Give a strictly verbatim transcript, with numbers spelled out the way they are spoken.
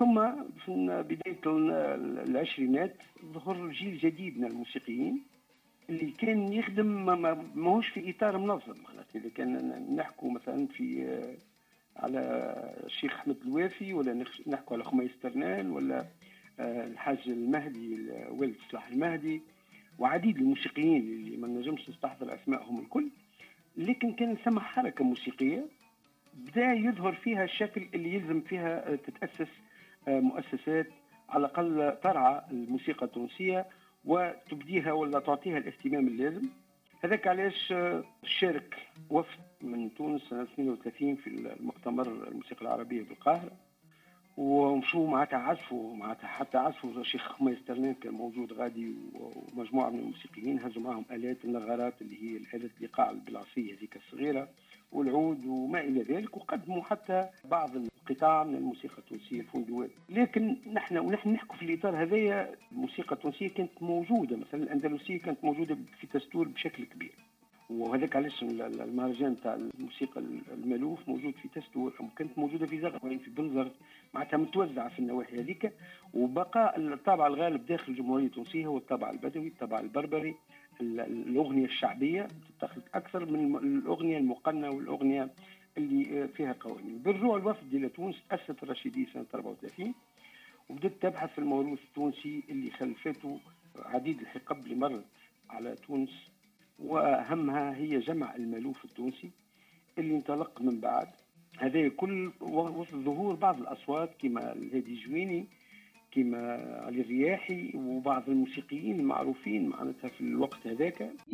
ثم في بداية العشرينات ظهر جيل جديد من الموسيقيين اللي كان يخدم ما ماهوش في إطار منظم. معناتها إذا كان نحكوا مثلا في على الشيخ أحمد الوافي، ولا نحكوا على خميس ترنال، ولا الحاج المهدي والد صلاح المهدي، وعديد الموسيقيين اللي ما نجمش نستحضر أسمائهم الكل، لكن كان ثم حركة موسيقية بدأ يظهر فيها الشكل اللي يلزم فيها تتأسس مؤسسات على الأقل ترعى الموسيقى التونسية وتبديها ولا تعطيها الاهتمام اللازم. هذاك علاش شارك وفد من تونس سنة اثنين وثلاثين في المؤتمر الموسيقى العربية بالقاهرة، ومشوا معناتها عزفوا معناتها حتى عزفوا الشيخ خميس ترنان كان موجود غادي، ومجموعة من الموسيقيين هزوا معهم آلات النغارات اللي هي الآلات الإيقاع البلاصية هذيك الصغيرة والعود وما إلى ذلك، وقدموا حتى بعض القطاع من الموسيقى التونسية الفندوات. لكن نحن ونحن نحكوا في الإطار هذايا الموسيقى التونسية كانت موجودة، مثلا الأندلسية كانت موجودة في تستور بشكل كبير، وهذاك علاش المهرجان تاع الموسيقى المالوف موجود في تستور، كانت موجوده في زغوان في بنزرت، معناتها متوزعه في النواحي هذيك. وبقاء الطابع الغالب داخل الجمهوريه التونسيه هو الطابع البدوي، الطابع البربري، الاغنيه الشعبيه تتخذ اكثر من الاغنيه المقنه والاغنيه اللي فيها قوانين. بالرجوع الوفد الى تونس تاسست الرشيديه سنه أربعة وثلاثين، وبدات تبحث في الموروث التونسي اللي خلفته عديد الحقب اللي مرت على تونس، وأهمها هي جمع المالوف التونسي اللي انطلق من بعد هذا كل وسط ظهور بعض الأصوات كما الهادي جويني، كما علي الرياحي، وبعض الموسيقيين المعروفين معناتها في الوقت هذاك.